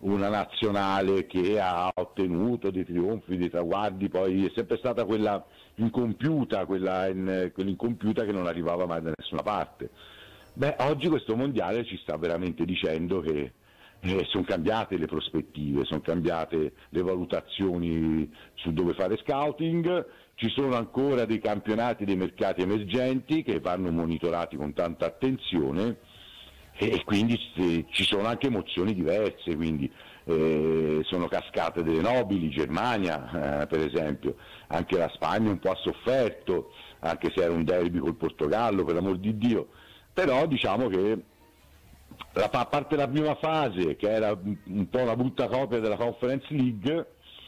una nazionale che ha ottenuto dei trionfi, dei traguardi, poi è sempre stata quella incompiuta, quella incompiuta che non arrivava mai da nessuna parte. Beh, oggi questo mondiale ci sta veramente dicendo che sono cambiate le prospettive, sono cambiate le valutazioni su dove fare scouting, ci sono ancora dei campionati, dei mercati emergenti che vanno monitorati con tanta attenzione e quindi ci sono anche emozioni diverse, quindi sono cascate delle nobili, Germania per esempio, anche la Spagna un po' ha sofferto, anche se era un derby col Portogallo, per l'amor di Dio, però diciamo che a parte la prima fase che era un po' una brutta copia della Conference League,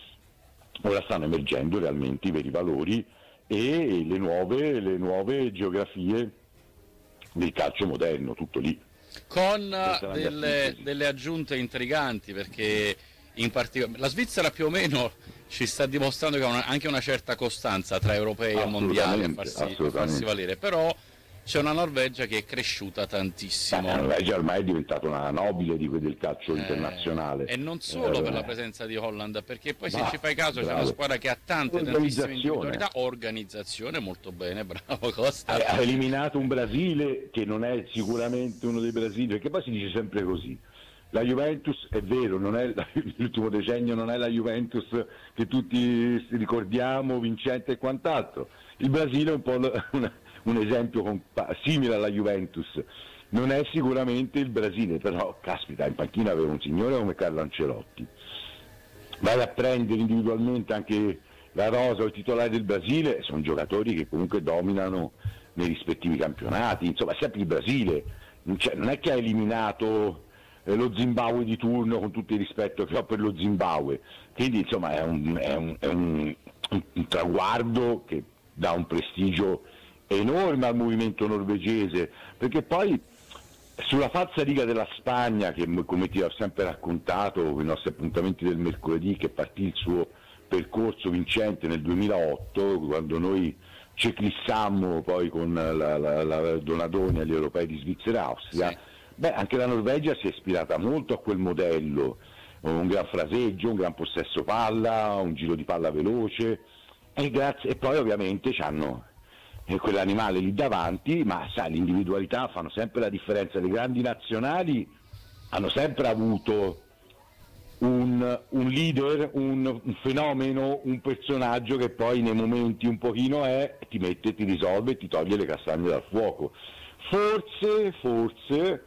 ora stanno emergendo realmente i veri valori e le nuove geografie del calcio moderno, tutto lì. Con delle aggiunte intriganti, perché in particolare la Svizzera più o meno ci sta dimostrando che ha anche una certa costanza tra europei e mondiali a farsi valere, però c'è una Norvegia che è cresciuta tantissimo. La Norvegia ormai è diventata una nobile del calcio internazionale. E non solo per la presenza di Holland, perché poi se ci fai caso c'è una squadra che ha tantissime individualità, organizzazione molto bene, bravo Costa. Ha eliminato un Brasile che non è sicuramente uno dei Brasili, perché poi si dice sempre così. La Juventus è vero, non è l'ultimo decennio non è la Juventus che tutti ricordiamo, vincente e quant'altro. Il Brasile è un po' un esempio simile alla Juventus, non è sicuramente il Brasile, però caspita, in panchina aveva un signore come Carlo Ancelotti. Vai a prendere individualmente anche la rosa o i titolari del Brasile, sono giocatori che comunque dominano nei rispettivi campionati, insomma sempre il Brasile, non è che ha eliminato lo Zimbabwe di turno, con tutto il rispetto che ho per lo Zimbabwe, quindi insomma è un traguardo che dà un prestigio enorme al movimento norvegese, perché poi sulla falsariga della Spagna, che come ti ho sempre raccontato con i nostri appuntamenti del mercoledì, che partì il suo percorso vincente nel 2008, quando noi ci eclissammo poi con la Donadoni agli europei di Svizzera e Austria, sì. Beh, anche la Norvegia si è ispirata molto a quel modello, un gran fraseggio, un gran possesso palla, un giro di palla veloce, e poi ovviamente c'hanno quell'animale lì davanti, ma sai, l'individualità fanno sempre la differenza. Le grandi nazionali hanno sempre avuto un leader, un fenomeno, un personaggio che poi nei momenti un pochino ti mette, ti risolve, ti toglie le castagne dal fuoco. Forse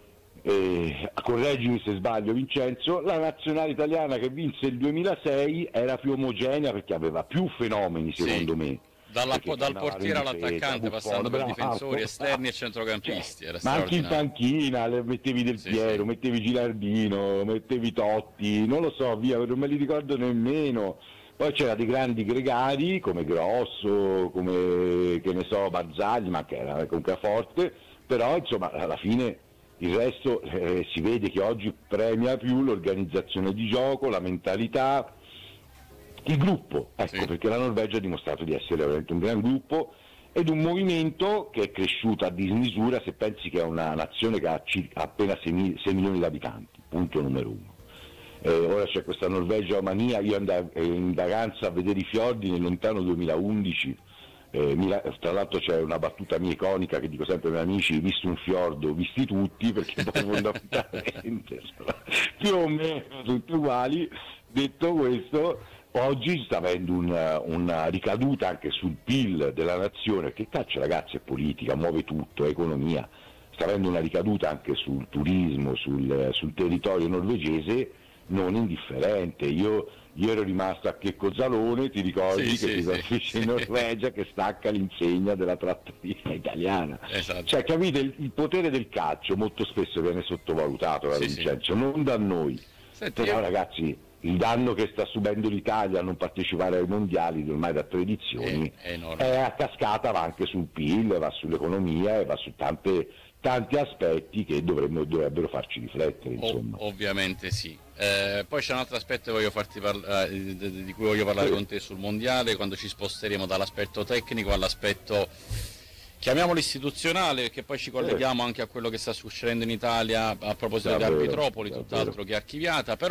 correggimi se sbaglio Vincenzo, la nazionale italiana che vinse il 2006 era più omogenea perché aveva più fenomeni, secondo me. Dal portiere all'attaccante, passando per difensori, esterni e centrocampisti. Era ma anche in panchina mettevi Del Piero, mettevi Gilardino, mettevi Totti, non lo so, via, non me li ricordo nemmeno. Poi c'era dei grandi gregari come Grosso, come che ne so, Barzagli, ma che era comunque forte, però insomma alla fine il resto si vede che oggi premia più l'organizzazione di gioco, la mentalità, il gruppo, ecco, sì. Perché la Norvegia ha dimostrato di essere veramente un gran gruppo ed un movimento che è cresciuto a dismisura, se pensi che è una nazione che ha appena 6 milioni di abitanti, punto numero uno. Ora c'è questa Norvegia mania, io andavo in vacanza a vedere i fiordi nel lontano 2011, tra l'altro c'è una battuta mia iconica che dico sempre ai miei amici: visto un fiordo, visti tutti, perché poi fondamentalmente più o meno tutti uguali. Detto questo, oggi sta avendo una ricaduta anche sul PIL della nazione, che caccia ragazzi è politica, muove tutto, è economia, sta avendo una ricaduta anche sul turismo, sul territorio norvegese non indifferente. Io ero rimasto a Checco Zalone, ti ricordi, che si trasferisce in Norvegia, che stacca l'insegna della trattoria italiana. Esatto. Cioè, capite, il potere del calcio molto spesso viene sottovalutato da Vincenzo, non da noi. Però ragazzi, il danno che sta subendo l'Italia a non partecipare ai mondiali ormai da 3 edizioni è a cascata, va anche sul PIL, va sull'economia e va su tanti aspetti che dovrebbero farci riflettere, insomma. Ovviamente sì. Poi c'è un altro aspetto che di cui voglio parlare con te sul mondiale, quando ci sposteremo dall'aspetto tecnico all'aspetto, chiamiamolo istituzionale, perché poi ci colleghiamo anche a quello che sta succedendo in Italia a proposito di Arbitropoli, tutt'altro che archiviata. Però